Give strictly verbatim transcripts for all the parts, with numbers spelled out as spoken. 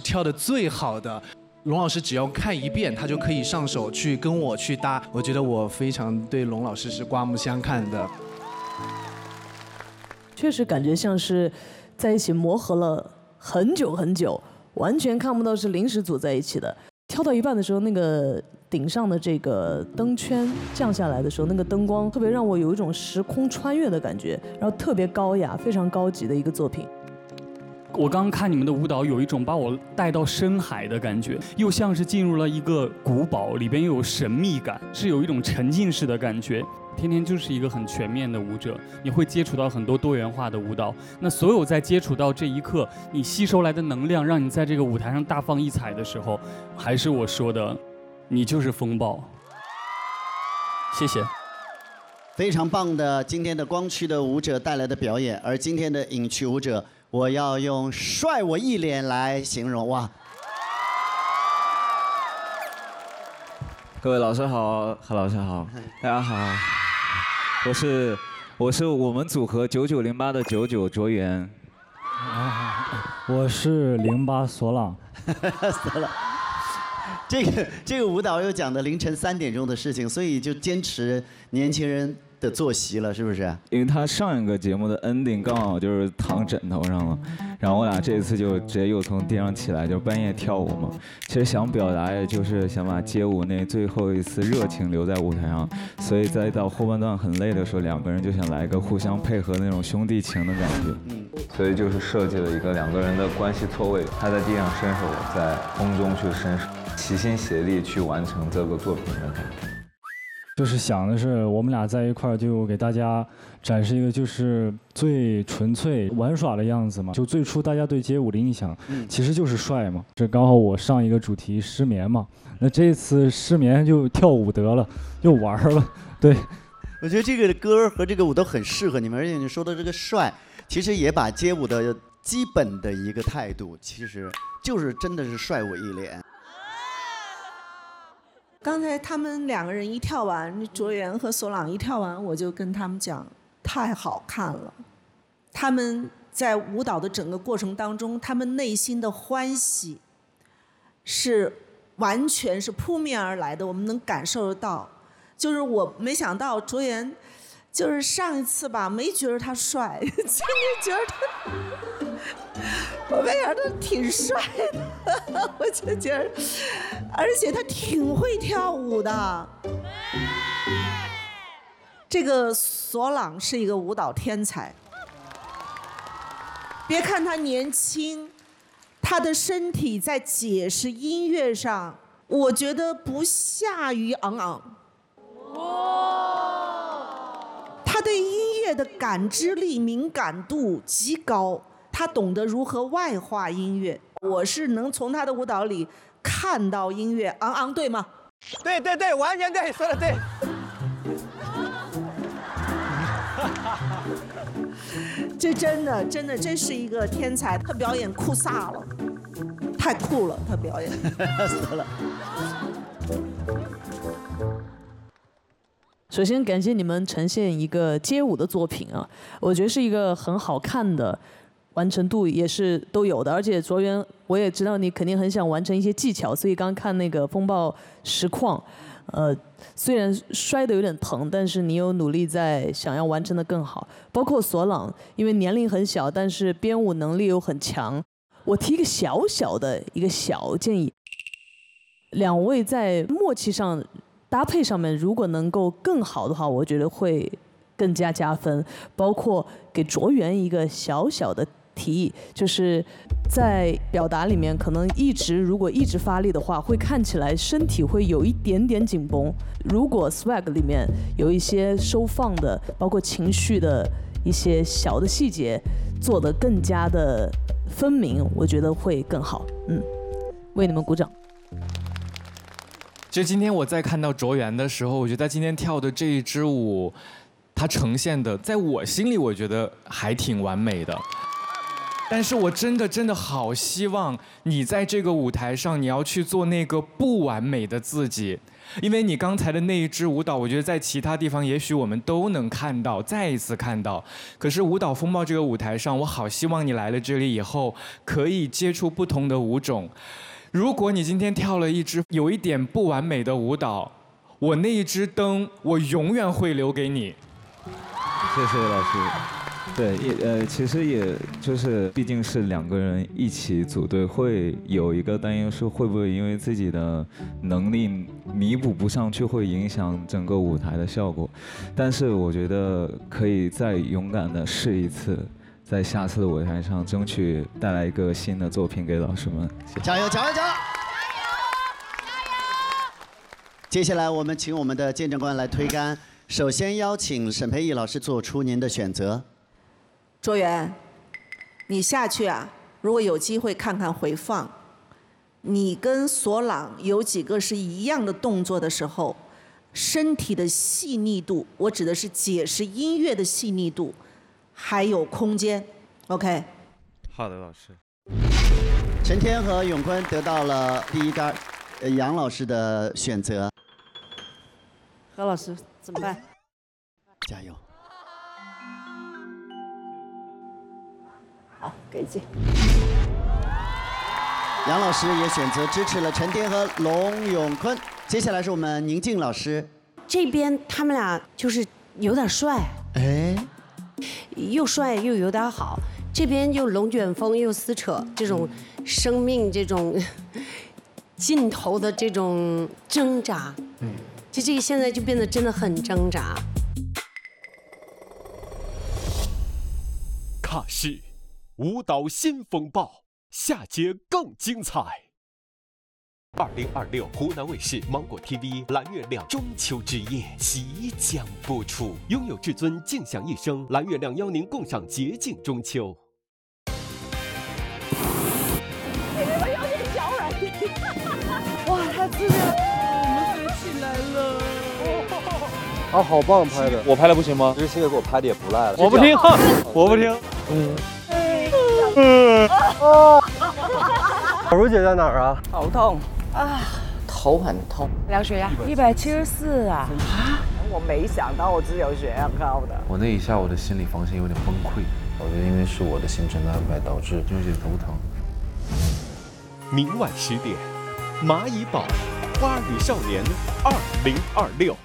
跳得最好的。龙老师只要看一遍，他就可以上手去跟我去搭。我觉得我非常对龙老师是刮目相看的。 确实感觉像是在一起磨合了很久很久，完全看不到是临时组在一起的。跳到一半的时候，那个顶上的这个灯圈降下来的时候，那个灯光特别让我有一种时空穿越的感觉，然后特别高雅，非常高级的一个作品。 我刚看你们的舞蹈，有一种把我带到深海的感觉，又像是进入了一个古堡，里边又有神秘感，是有一种沉浸式的感觉。天天就是一个很全面的舞者，你会接触到很多多元化的舞蹈。那所有在接触到这一刻，你吸收来的能量，让你在这个舞台上大放异彩的时候，还是我说的，你就是风暴。谢谢。 非常棒的今天的光区的舞者带来的表演，而今天的影区舞者，我要用帅我一脸来形容。哇！ 各位老师好，何老师好，大家好，我是我是我们组合九九零八的九九卓源， 我是零八索朗， 索朗。这个这个舞蹈又讲的凌晨三点钟的事情，所以就坚持年轻人的作息了，是不是？ 因为他上一个节目的 ending 刚好就是躺枕头上了，然后我俩这一次就直接又从地上起来，就半夜跳舞嘛。其实想表达的就是想把街舞那最后一丝热情留在舞台上，所以在到后半段很累的时候，两个人就想来一个互相配合那种兄弟情的感觉。嗯，所以就是设计了一个两个人的关系错位，他在地上伸手，我在空中去伸手，齐心协力去完成这个作品的感觉。 就是想的是我们俩在一块儿，就给大家展示一个就是最纯粹玩耍的样子嘛。就最初大家对街舞的印象，其实就是帅嘛。这刚好我上一个主题失眠嘛，那这次失眠就跳舞得了，就玩了。对， 我觉得这个歌和这个舞都很适合你们，而且你说的这个帅，其实也把街舞的基本的一个态度，其实就是真的是帅我一脸。 刚才他们两个人一跳完，卓源和索朗一跳完，我就跟他们讲，太好看了。他们在舞蹈的整个过程当中，他们内心的欢喜是完全是扑面而来的，我们能感受得到。就是我没想到卓源，就是上一次吧，没觉得他帅，今天觉得他。我没想到他挺帅的，我就觉得，而且他挺会跳舞的。这个索朗是一个舞蹈天才，别看他年轻，他的身体在解释音乐上，我觉得不下于昂昂。他对音乐的感知力、敏感度极高。他懂得如何外化音乐，我是能从他的舞蹈里看到音乐。昂昂，对吗？ 对对对，完全对，说的对。 这真的真的，这是一个天才，他表演酷飒了，太酷了，他表演。 死了。 首先感谢你们呈现一个街舞的作品啊，我觉得是一个很好看的。完成度也是都有的，而且卓源我也知道你肯定很想完成一些技巧，所以刚看那个风暴实况，呃，虽然摔得有点疼，但是你有努力在想要完成的更好。包括索朗，因为年龄很小，但是编舞能力又很强。我提一个小小的一个小建议，两位在默契上、搭配上面，如果能够更好的话，我觉得会更加加分。包括给卓源一个小小的提议，就是在表达里面，可能一直如果一直发力的话，会看起来身体会有一点点紧绷。如果 swag 里面有一些收放的，包括情绪的一些小的细节，做得更加的分明，我觉得会更好。嗯，为你们鼓掌。 就今天我在看到卓源的时候，我觉得他今天跳的这一支舞，他呈现的，在我心里我觉得还挺完美的。 但是我真的真的好希望你在这个舞台上，你要去做那个不完美的自己。因为你刚才的那一支舞蹈，我觉得在其他地方也许我们都能看到，再一次看到。可是舞蹈风暴这个舞台上，我好希望你来了这里以后，可以接触不同的舞种。如果你今天跳了一支有一点不完美的舞蹈，我那一支灯，我永远会留给你。 谢谢老师。对，也呃，其实也就是毕竟是两个人一起组队，会有一个担忧是会不会因为自己的能力弥补不上去，会影响整个舞台的效果。但是我觉得可以再勇敢的试一次，在下次的舞台上争取带来一个新的作品给老师们。 加油，加油，加油！加油！接下来我们请我们的见证官来推杆。首先邀请沈培艺老师做出您的选择。 卓源，你下去啊！如果有机会看看回放，你跟索朗有几个是一样的动作的时候，身体的细腻度，我指的是解释音乐的细腻度，还有空间。OK。 好的，老师。 陈天和永坤得到了第一杆，呃，杨老师的选择。 何老师怎么办？ 加油！ 好，给劲。 杨老师也选择支持了陈天和龙永坤。接下来是我们宁静老师。 这边他们俩就是有点帅， 哎， 又帅又有点好。这边又龙卷风又撕扯，这种生命这种尽头的这种挣扎，嗯，就这个现在就变得真的很挣扎。 卡士舞蹈新风暴，下节更精彩。二零二六湖南卫视芒果 T V 蓝月亮中秋之夜即将播出，拥有至尊静享一生，蓝月亮邀您共赏洁净中秋。 你是不是有点小软？哇，太刺激了！我们飞起来了！ 啊，好棒拍的！我拍的不行吗？这些个给我拍的也不赖了。 我不听，我不听。嗯。 嗯。啊！小茹姐在哪儿啊？ 头痛啊，头很痛。量血压一百七十四啊！啊！我没想到我只有血压高的。 我那一下我的心理防线有点崩溃，我觉得因为是我的行程的安排导致有点头疼。 明晚十点，蚂蚁堡《花儿与少年》二零二六。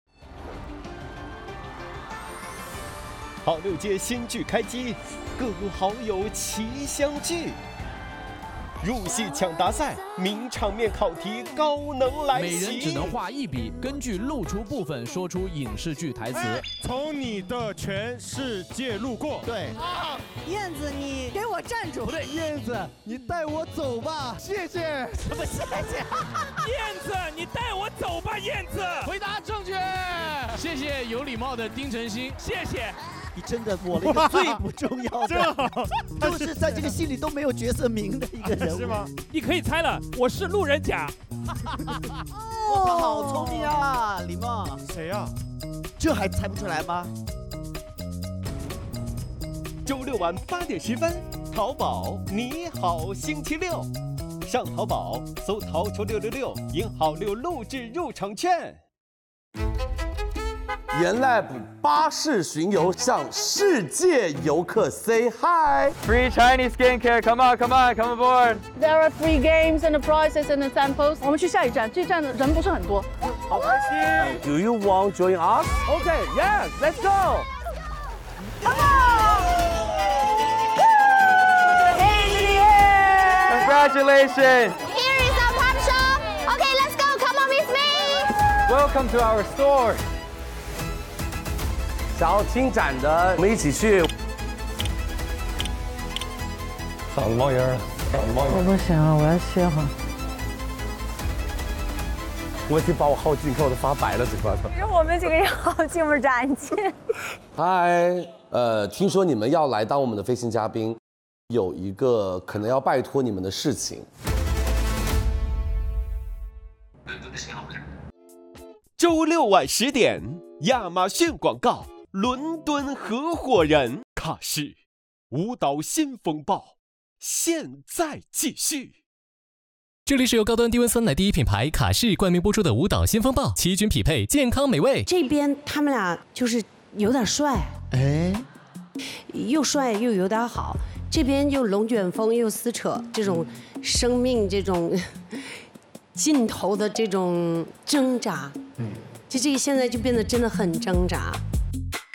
好六街新剧开机，各路好友齐相聚。入戏抢答赛，名场面考题高能来袭。 每人只能画一笔，根据露出部分说出影视剧台词。 从你的全世界路过。 对。 啊，燕子，你给我站住！ 不对，燕子，你带我走吧。谢谢。 什么谢谢？ 燕子，你带我走吧，燕子。回答正确。谢谢有礼貌的丁程鑫，谢谢。 你真的抹了一个最不重要的，就是在这个戏里都没有角色名的一个人物， 是吗？你可以猜了，我是路人甲。 哦，他好聪明啊，李梦。 谁呀？ 这还猜不出来吗？ 周六晚八点十分，淘宝你好星期六，上淘宝搜淘球六六六，赢好六录制入场券。 原来巴士巡游向世界游客 say hi. Free Chinese skincare, come on, come on, come aboard. There are free games and the prizes and the samples. 我们去下一站，这站的人不是很多。 好开心。Do you want to join us? Okay, yes, let's go. Come on! Congratulations. Here is our pop shop. Okay, let's go. Come on with me. Welcome to our store. 想要听展的，我们一起去。 嗓子冒烟了，嗓子冒烟。 我不行了，我要歇会儿。 我已经把我耗尽，看我都发白了，嘴巴都。 其实我们几个也好进入展间。 嗨，呃，听说你们要来当我们的飞行嘉宾，有一个可能要拜托你们的事情。 周六晚十点，亚马逊广告。伦敦合伙人卡士舞蹈新风暴，现在继续。 这里是由高端低温酸奶第一品牌卡士冠名播出的舞蹈新风暴，奇均匹配，健康美味。 这边他们俩就是有点帅， 哎， 又帅又有点好。这边又龙卷风又撕扯，这种生命这种尽头的这种挣扎，嗯，就这个现在就变得真的很挣扎。